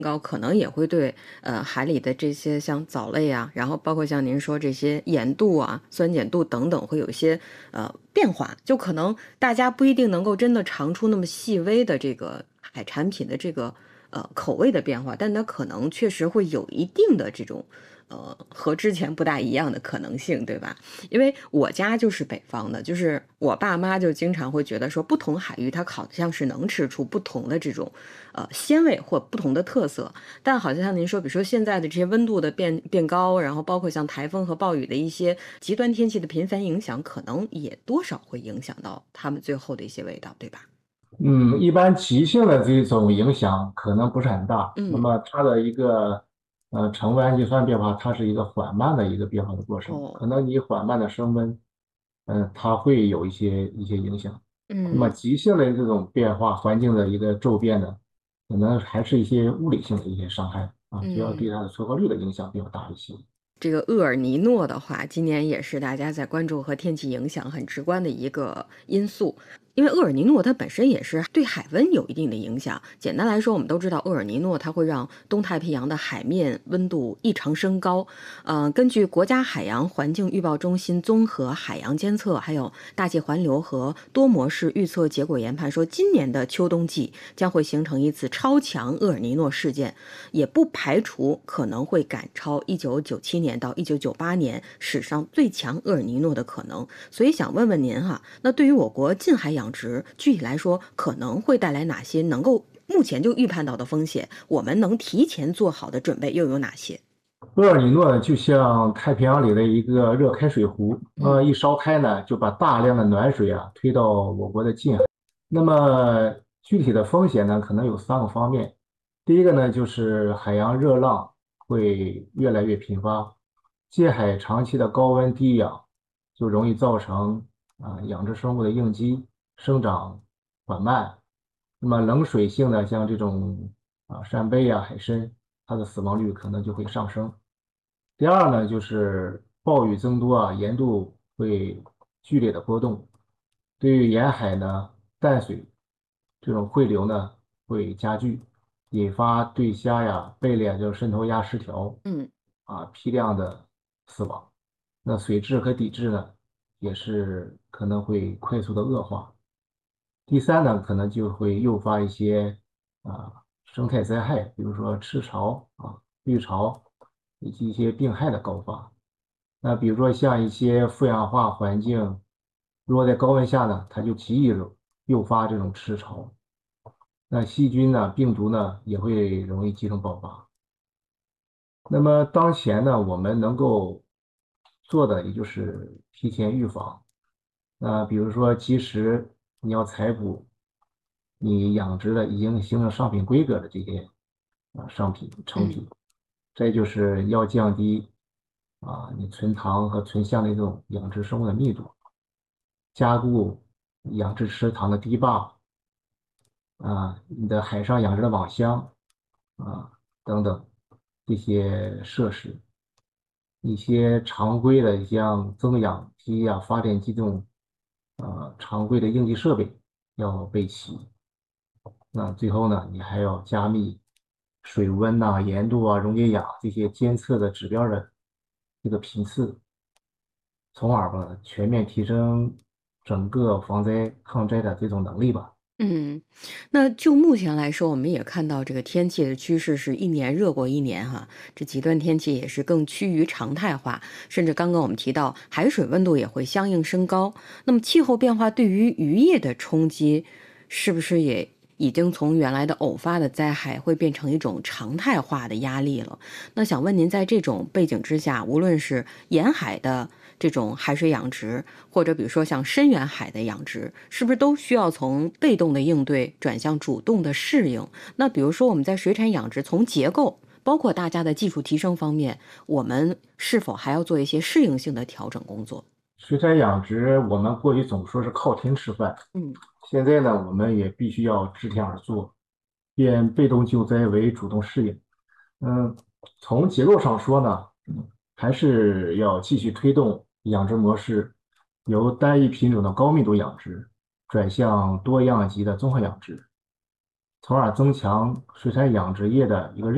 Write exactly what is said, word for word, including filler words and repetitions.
高，可能也会对呃海里的这些像藻类啊，然后包括像您说这些盐度啊、酸碱度等等，会有一些呃变化，就可能大家不一定能够真的尝出那么细微的这个海产品的这个呃口味的变化，但它可能确实会有一定的这种呃和之前不大一样的可能性，对吧？因为我家就是北方的，就是我爸妈就经常会觉得说，不同海域它好像是能吃出不同的这种呃鲜味或不同的特色，但好像像您说，比如说现在的这些温度的变变高，然后包括像台风和暴雨的一些极端天气的频繁影响，可能也多少会影响到他们最后的一些味道，对吧？ 嗯，一般急性的这种影响可能不是很大。那嗯。 么它的一个呃成温氨基酸变化，它是一个缓慢的一个变化的过程。可哦。 能你缓慢的升温，嗯、它会有一些一些影响。那么嗯。 急性的这种变化，环境的一个骤变呢，可能还是一些物理性的一些伤害啊，主要对嗯。 它的存活率的影响比较大一些。 这个厄尔尼诺的话，今年也是大家在关注和天气影响很直观的一个因素。因为厄尔尼诺它本身也是对海温有一定的影响。简单来说，我们都知道厄尔尼诺它会让东太平洋的海面温度异常升高。呃，根据国家海洋环境预报中心综合海洋监测，还有大气环流和多模式预测结果研判说，今年的秋冬季将会形成一次超强厄尔尼诺事件，也不排除可能会赶超一九九七年到一九九八年史上最强厄尔尼诺的可能。所以想问问您哈，那对于我国近海养殖，具体来说可能会带来哪些能够目前就预判到的风险？我们能提前做好的准备又有哪些？ 厄尔尼诺呢，就像太平洋里的一个热开水壶，呃， 嗯。 一烧开呢，就把大量的暖水啊推到我国的近海。那么具体的风险呢，可能有三个方面。第一个呢，就是海洋热浪会越来越频发，近海长期的高温低氧，就容易造成啊、养殖生物的应激生长缓慢。那么冷水性的像这种啊扇贝呀、海参，它的死亡率可能就会上升。第二呢，就是暴雨增多啊，盐度会剧烈的波动，对于沿海呢淡水这种汇流呢会加剧，引发对虾呀、贝类啊，就是渗透压失调嗯。 啊，批量的死亡。那水质和底质呢也是可能会快速的恶化。第三呢，可能就会诱发一些啊生态灾害，比如说赤潮啊、绿潮以及一些病害的高发。那比如说像一些负氧化环境，落在高温下呢，它就极易诱诱发这种赤潮。那细菌呢、病毒呢也会容易集中爆发。那么当前呢，我们能够做的也就是提前预防。那比如说，及时你要采捕你养殖的已经形成商品规格的这些啊商品成嗯。 品，再就是要降低啊你存塘和存箱的这种养殖生物的密度，加固养殖池塘的堤坝啊，你的海上养殖的网箱啊等等这些设施。一些常规的像增氧机呀、发电机这种呃常规的应急设备要备齐。那最后呢，你还要加密水温呐、盐度啊、溶解氧这些监测的指标的这个频次，从而吧全面提升整个防灾抗灾的这种能力吧。 嗯，那就目前来说，我们也看到这个天气的趋势是一年热过一年哈，这极端天气也是更趋于常态化，甚至刚刚我们提到海水温度也会相应升高。那么气候变化对于渔业的冲击，是不是也已经从原来的偶发的灾害，会变成一种常态化的压力了？那想问您，在这种背景之下，无论是沿海的这种海水养殖，或者比如说像深远海的养殖，是不是都需要从被动的应对转向主动的适应？那比如说我们在水产养殖，从结构，包括大家的技术提升方面，我们是否还要做一些适应性的调整工作？ 水产养殖，我们过去总说是靠天吃饭， 嗯。 现在呢，我们也必须要知天而作，变被动救灾为主动适应。嗯，从结构上说呢，嗯还是要继续推动养殖模式由单一品种的高密度养殖转向多样级的综合养殖，从而增强水产养殖业的一个